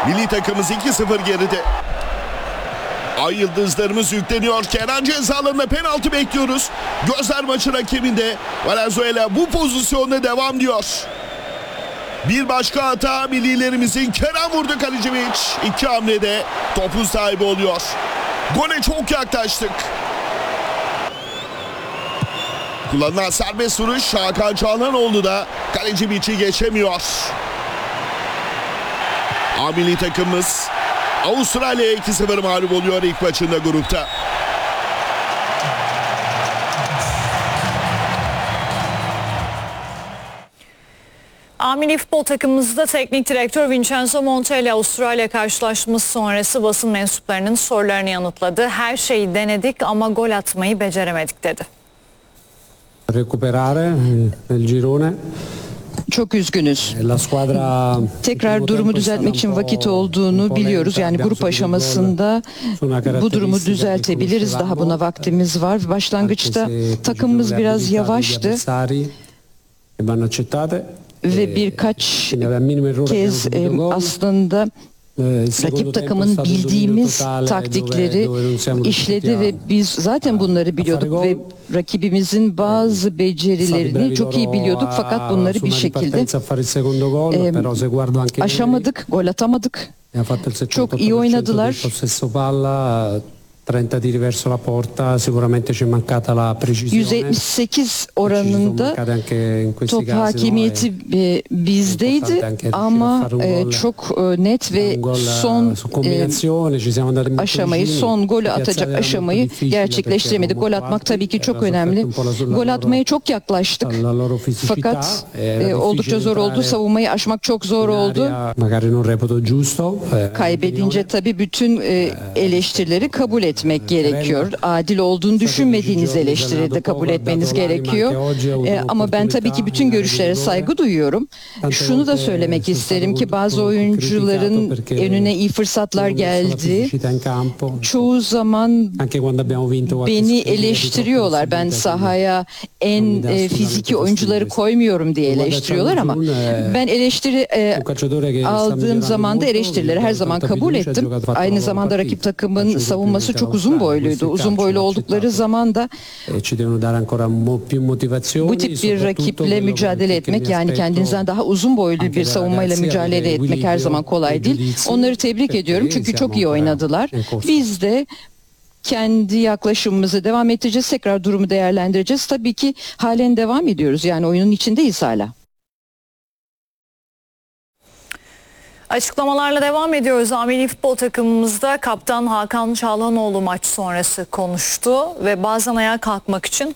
Milli takımımız 2-0 geride. Ay yıldızlarımız yükleniyor. Kenan cezalarında penaltı bekliyoruz. Gözler maçın hakeminde. Valenzuela bu pozisyonda devam diyor. Bir başka hata millilerimizin. Kenan vurdu, kaleci Viç. 2 hamlede topun sahibi oluyor. Gole çok yaklaştık. Kullanılan serbest vuruş. Hakan Çalhanoğlu da kaleci Viç'i geçemiyor. A milli takımımız Avustralya'ya 2-0 mağlup oluyor ilk maçında grupta. A milli futbol takımımızda teknik direktör Vincenzo Montella Avustralya karşılaşması sonrası basın mensuplarının sorularını yanıtladı. Her şeyi denedik ama gol atmayı beceremedik dedi. Recuperare il girone. Çok üzgünüz. Tekrar durumu düzeltmek için vakit olduğunu biliyoruz. Yani grup aşamasında bu durumu düzeltebiliriz. Daha buna vaktimiz var. Başlangıçta takımımız biraz yavaştı ve birkaç kez aslında rakip takımın bildiğimiz taktikleri işledi ve biz zaten bunları biliyorduk ve rakibimizin bazı becerilerini çok iyi biliyorduk, fakat bunları bir şekilde aşamadık, gol atamadık. Çok iyi oynadılar. 30 verso la porta, sicuramente ci è mancata la precisione. %78 oranında top hakimiyeti bizdeydi ama çok net ve son aşamayı, son golü atacak aşamayı gerçekleştiremedik. Gol atmak tabii ki çok önemli. Gol atmaya çok yaklaştık fakat oldukça zor oldu. Savunmayı aşmak çok zor oldu. Kaybedince tabii bütün eleştirileri kabul etmek gerekiyor. Adil olduğunu düşünmediğiniz eleştirileri de kabul etmeniz gerekiyor. Ama ben tabii ki bütün görüşlere saygı duyuyorum. Şunu da söylemek isterim ki bazı oyuncuların önüne iyi fırsatlar geldi. Çoğu zaman beni eleştiriyorlar. Ben sahaya en fiziki oyuncuları koymuyorum diye eleştiriyorlar ama ben eleştiri aldığım zaman da eleştirileri her zaman kabul ettim. Aynı zamanda rakip takımın savunması çok uzun boyluydu. Uzun boylu oldukları zaman da bu tip bir rakiple mücadele etmek, yani kendinizden daha uzun boylu bir savunmayla mücadele etmek her zaman kolay değil. Onları tebrik ediyorum çünkü çok iyi oynadılar. Biz de kendi yaklaşımımızı devam edeceğiz. Tekrar durumu değerlendireceğiz. Tabii ki halen devam ediyoruz. Yani oyunun içindeyiz hala. Açıklamalarla devam ediyoruz. A milli futbol takımımızda kaptan Hakan Çalhanoğlu maç sonrası konuştu ve bazen ayağa kalkmak için